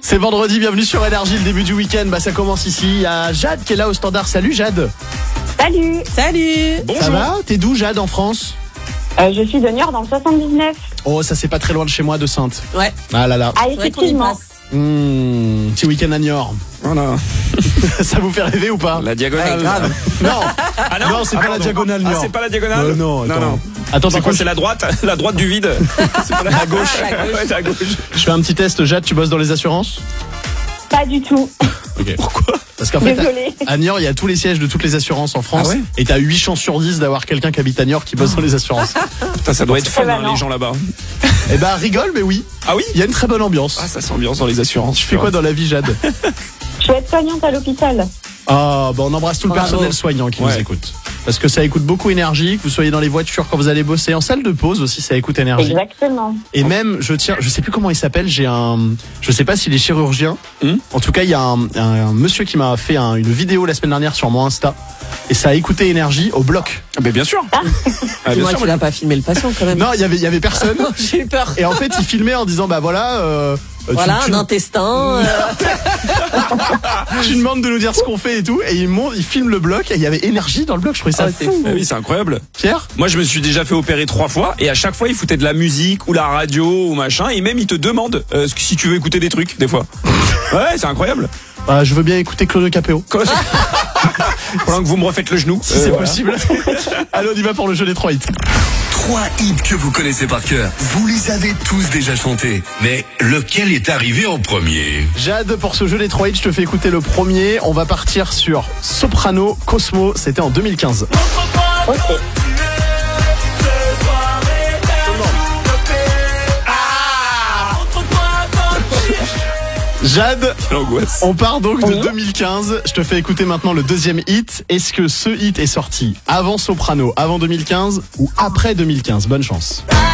C'est vendredi, bienvenue sur Énergie, le début du week-end. Ça commence ici. Il y a Jade qui est là au standard. Salut Jade. Salut. Salut. Bonjour. Ça va? T'es d'où Jade en France? Je suis de Niort dans le 79. Oh, ça c'est pas très loin de chez moi, de Sainte. Ouais. Ah là là. Ah, effectivement. Petit week-end à Niort. Voilà. Ça vous fait rêver ou pas? La diagonale. Non. Ah Non, c'est pas la diagonale Niort. Ah, c'est pas la diagonale? Non, attends. Non. Attends, C'est quoi? C'est la droite du vide. C'est pas la gauche. Ouais, à gauche. Je fais un petit test. Jade, tu bosses dans les assurances? Pas du tout. Ok. Pourquoi? Parce qu'en fait, Désolée. à Niort, il y a tous les sièges de toutes les assurances en France. Ah ouais? Et t'as 8 chances sur 10 d'avoir quelqu'un qui habite à Niort qui bosse dans les assurances. Putain, ça doit être fun, non. les gens là-bas. Eh ben, rigole, mais oui. Ah oui? Il y a une très bonne ambiance. Ah, ça s'ambiance dans les assurances. Tu fais quoi dans la vie, Jade? Je vais être soignante à l'hôpital. Ah, on embrasse tout le Bravo. personnel soignant qui nous Ouais. écoute. Parce que ça écoute beaucoup Énergie, que vous soyez dans les voitures quand vous allez bosser, en salle de pause aussi, ça écoute Énergie. Exactement. Et même, je sais plus comment il s'appelle, je sais pas s'il est chirurgien. En tout cas, il y a un monsieur qui m'a fait une vidéo la semaine dernière sur mon Insta. Et ça a écouté Énergie au bloc. Mais bien sûr. Ah, bien Dis-moi sûr. qu'il n'a pas filmé le patient quand même. Non, il y avait personne. J'ai eu peur. Et en fait, il filmait en disant, Voilà, un intestin. tu demandes de nous dire ce qu'on fait et tout. Et il filme le bloc et il y avait Énergie dans le bloc. Je trouvais ça Oh, c'est fou. Ah oui, c'est incroyable. Pierre? Moi, je me suis déjà fait opérer 3 fois et à chaque fois, il foutait de la musique ou la radio ou machin et même il te demande si tu veux écouter des trucs des fois. Ouais, c'est incroyable. Je veux bien écouter Claude Capéo. Pendant que vous me refaites le genou. Si c'est voilà. possible. Allez, on y va pour le jeu des 3 hits. 3 hits que vous connaissez par cœur. Vous les avez tous déjà chantés. Mais lequel est arrivé en premier? Jade, pour ce jeu des 3 hits, je te fais écouter le premier. On va partir sur Soprano, Cosmo. C'était en 2015. Ok. Jade, L'angoisse. on part donc de Oui. 2015. Je te fais écouter maintenant le deuxième hit. Est-ce que ce hit est sorti avant Soprano, avant 2015 ou après 2015? Bonne chance.